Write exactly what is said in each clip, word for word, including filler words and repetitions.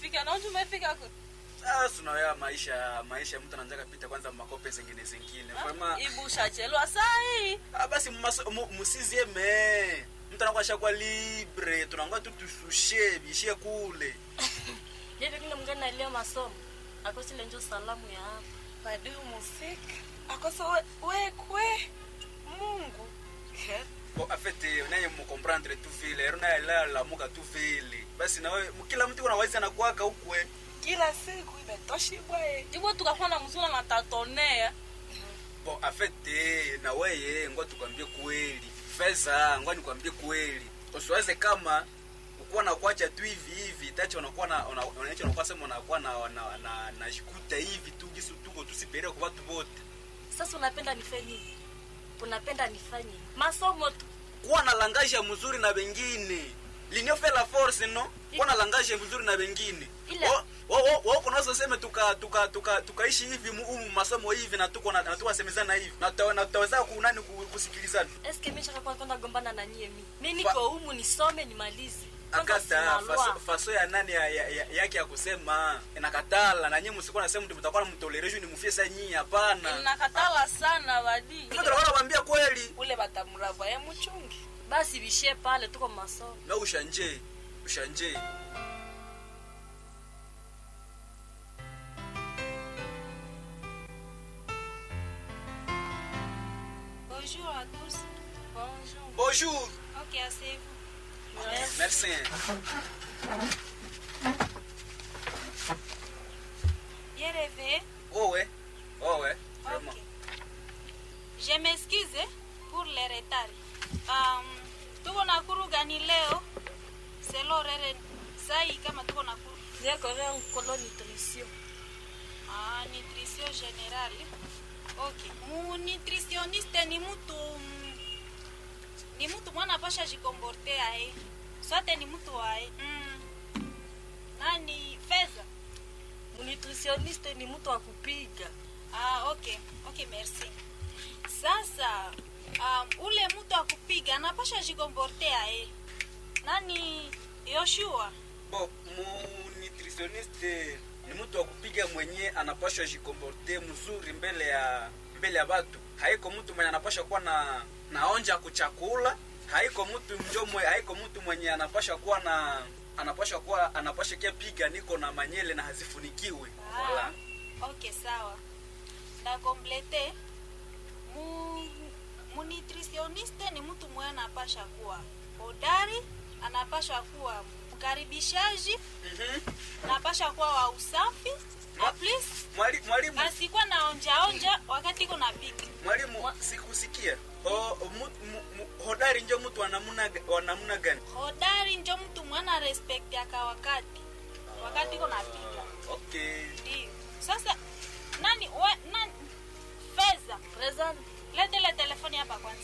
nafika na unju umefika ku. Ah, tunaoya maisha maisha mtu anaanza kupita kwanza makope zingine zingine. Kama ibu shachelwa sai. Ah, basi musizie me. Mtu anakuwa shakwa libre, tunaangoa tu tushushe bishie kule. Yeye kile mgeni alia masomo. Akosile njo salamu ya hapa. Bado musika. Akoso we kwe Mungu. Bon, en fait, on a mu comprendre tout vile, on a la la muka tout vile. Basi na wewe kila mtu kuna wazi anakuaka huko eh. Kila siku imetoshi bwae. Ibo tukakuwa na mzula na tatonea. Bon, en fait, na wewe ngoja tukwambie kweli. Feza, ngoja nikwambie kweli. Usiwaze kama uko na kuacha tu hivi hivi, tacho unakuwa na unaacha unakuwa sema unakuwa na na na najikuta hivi tu kisu tuko tusipeleke kwa watu wote. Sasa unapenda nifanye nini? Unapenda nifanye masomo tu. Kuwa na langaje mzuri na wengine. Linyo fait la force no? Kuwa na langaje mzuri na wengine. Wao wao kunazo sema tuka tuka tuka tukaishi hivi mu masomo hivi na tuko na tuwa semezana hivi. Na tutaweza kunani kusikilizana. Eske mimi chaka kwenda gombana na nyie mimi. Mimi niko humu nisome nimalize. Akata faso, faso ya nani ya, ya, ya, yake ya kusema inakatala na nyinyi msiko nasema mtu mtakuwa mtoleration ni mfie sasa nyinyi hapana. Inakatala sana wadi. Ndio tunawaambia kweli. Ule batamurava ya mchungi. Basi bishie pale tuko masomo. Na ushanje. Ushanje. Bonjour à tous. Bonjour. Bonjour. Ok, asseyez-vous. Yes. Merci. Bien rêvé. Oh ouais. Oh ouais. Vraiment. Ok. Je m'excuse pour le retard. Um, tuko na kuru gani leo? Selo rere sai kama tuko na kuru. Ndio korea ukolo nutrition. Ah, nutrition générale. Ok. Mu nutritionniste ni mtu ni mtu mwana pasha jikomporte ae. Sote ni mtu ae. Mm. Nani Feza? Nutritioniste ni mtu wa kupiga. Ah, okay. Okay, merci. Sasa um, ule mtu wa kupiga anapasha jikomporte ae. Nani Yoshua? Bon, mu nutritionniste ni mtu wa kupiga mwenye anapaswa jikomporte mzuri mbele ya mbele ya watu. Haiko mtu mwenye anapaswa kuwa na naonja kuchakula. Haiko mtu njomwe, haiko mtu mwenye anapaswa kuwa na anapaswa kuwa anapaswa kia piga niko na manyele na hazifunikiwe. Ah, wala. Okay, sawa. Na complete mu mu nutritionniste ni mtu mwenye anapaswa kuwa hodari, anapaswa kuwa mkaribishaji. Mhm. Anapaswa kuwa wa usafi. Na please mwalimu mwalimu asikuwa naonja onja wakati iko napika. Mwalimu sikusikia. Ho hodari ndio mtu anamuna wanamuna gani? Hodari ndio mtu mwana respect yaka wakati. Wakati iko napika. Okay. Ndio. Sasa nani we, nani Feza Present. Lete le telefoni hapa kwanza.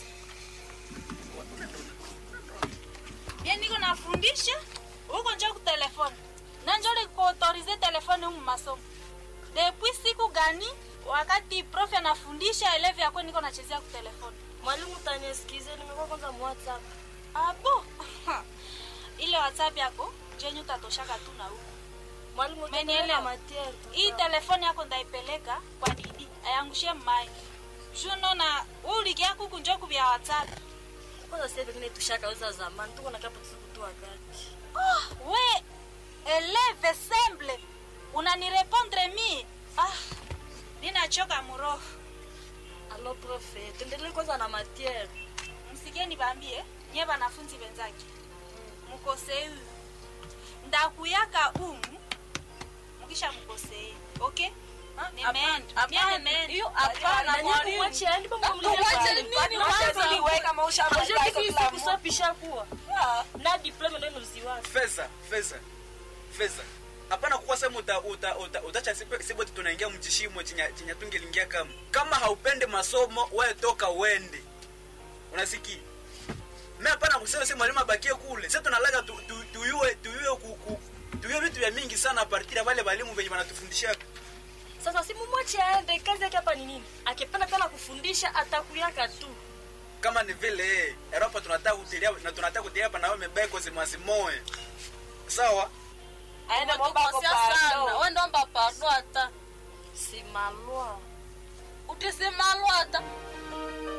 Bien niko nafundisha, uko njoo ku telefoni. Na njoo le kuautorize telefoni humu masomo. Depuis siku gani wakati prof anafundisha eleve yako niko nachezea ku telefoni. Mwalimu tanisikize nimekuwa kwanza WhatsApp. Abo. Ile WhatsApp yako jenyu tatoshaka tu na huko. Mwalimu umenielewa matiere. Hii telefoni yako ndaipeleka kwa Didi. Ayangushie mai. Juno na ulikia kuku njoku vya WhatsApp. Kwanza sasa vingine tushakauza zamani. Tuko na kapo tu wakati. Oh, we eleve semble. Unanirepondre mi. Ah. Ninachoka muroho. Alo profe, tendelee kwanza na matiere. Msikeni bambie, nye wanafunzi wenzake. Mukosei. Ndakuyaka umu. Mukisha mukosei. Okay? Nimeenda. Mimi nimeenda. Hiyo hapana mwalimu. Mwache yani bomba mlikuwa. Mwache nini kwanza niweka mausha kwa kila mtu. Kusopisha kuwa. Na diploma ndio nuziwa. Feza, Feza. Feza. Hapana kwa sema uta uta uta utacha sibo tunaingia mchishimo chinya chinya tungelingia kama. Kama haupende masomo wewe toka uende. Unasikia? Mimi hapana kusema sema mwalimu abakie kule. Sasa tunalaga tu, tu, tuyue tuyue ku tuyue vitu vya mingi sana a partir ya wale walimu wenye wanatufundisha. Sasa simu mwache aende, kazi yake hapa ni nini? Akipenda kana kufundisha atakuyaka tu. Kama ni vile Europa tunataka kutilia na tunataka kutilia hapa na wewe mebeko zimwazimoe. Sawa? Aende mwomba kwa sana pardon. wewe ndomba pardon hata Si malwa. utisemalwa hata